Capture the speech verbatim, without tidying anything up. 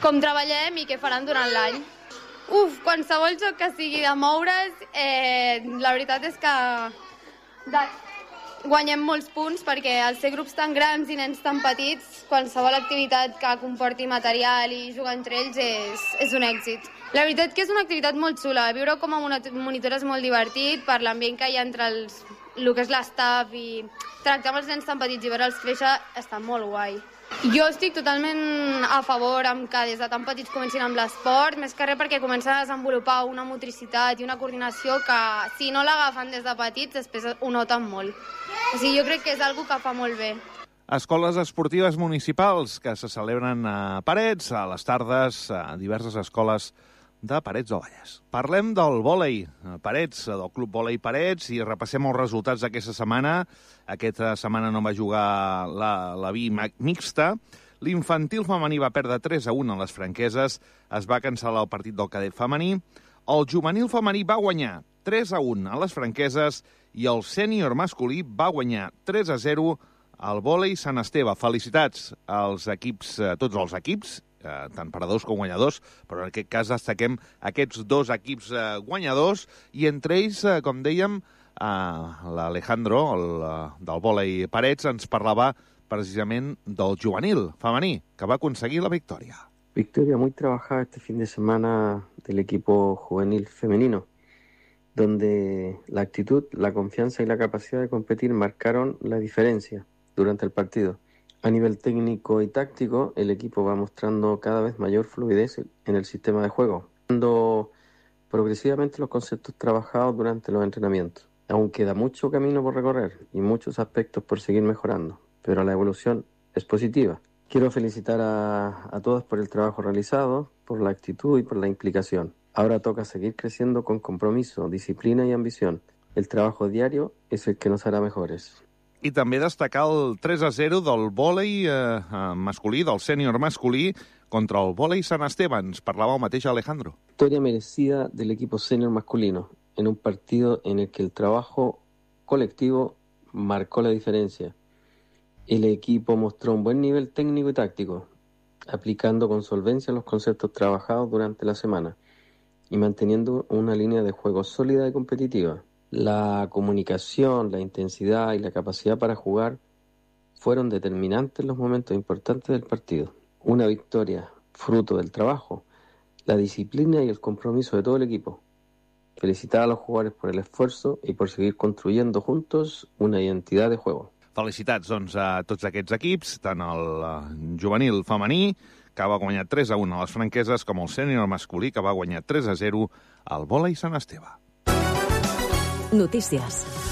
com treballem i què faran durant l'any. Uf, qualsevol joc que sigui de moure's, eh, la veritat és que de... guanyem molts punts perquè al ser grups tan grans i nens tan petits, qualsevol activitat que comporti material i jugar entre ells és, és un èxit. La veritat que és una activitat molt xula. Viure com a monitora és molt divertit per l'ambient que hi ha entre els, el que és l'estaf i tractar amb els nens tan petits i veure'ls créixer està molt guai. Jo estic totalment a favor amb que des de tan petits comencin amb l'esport, més que res perquè comencen a desenvolupar una motricitat i una coordinació que si no l'agafen des de petits després ho noten molt. O sigui, jo crec que és algo que fa molt bé. Escoles esportives municipals que se celebren a Parets, a les tardes, a diverses escoles de Parets del Vallès. Parlem del vòlei Parets, del Club Vòlei Parets, i repassem els resultats d'aquesta setmana. Aquesta setmana no va jugar la, la B mixta. L'infantil femení va perdre tres a un a les Franqueses, es va cancel·lar el partit del cadet femení. El juvenil femení va guanyar tres a un a les Franqueses i el sènior masculí va guanyar tres a zero al vòlei Sant Esteve. Felicitats als equips, a tots els equips, eh, tant perdedors com guanyadors, però en aquest cas destaquem aquests dos equips eh, guanyadors, i entre ells, eh, com dèiem, eh, l'Alejandro, el, eh, del vòlei Parets, ens parlava precisament del juvenil femení, que va aconseguir la victòria. Victoria muy trabajada este fin de semana del equipo juvenil femenino, donde la actitud, la confianza y la capacidad de competir marcaron la diferencia durante el partido. A nivel técnico y táctico, el equipo va mostrando cada vez mayor fluidez en el sistema de juego, dando progresivamente los conceptos trabajados durante los entrenamientos. Aún queda mucho camino por recorrer y muchos aspectos por seguir mejorando, pero la evolución es positiva. Quiero felicitar a, a todas por el trabajo realizado, por la actitud y por la implicación. Ahora toca seguir creciendo con compromiso, disciplina y ambición. El trabajo diario es el que nos hará mejores. I també destacar el tres a zero del vòlei eh, masculí, del sènior masculí, contra el vòlei Sant Esteve. Ens parlava el mateix Alejandro. Victoria merecida del equipo senior masculino en un partido en el que el trabajo colectivo marcó la diferencia. El equipo mostró un buen nivel técnico y táctico, aplicando con solvencia los conceptos trabajados durante la semana y manteniendo una línea de juego sólida y competitiva. La comunicación, la intensidad y la capacidad para jugar fueron determinantes en los momentos importantes del partido. Una victoria fruto del trabajo, la disciplina y el compromiso de todo el equipo. Felicitar a los jugadores por el esfuerzo y por seguir construyendo juntos una identidad de juego. Felicitats, doncs, a tots aquests equips, tant el uh, juvenil femení, que va guanyar tres a un a les Franqueses, com el sènior masculí, que va guanyar tres a zero al vòlei Sant Esteve. Notícies.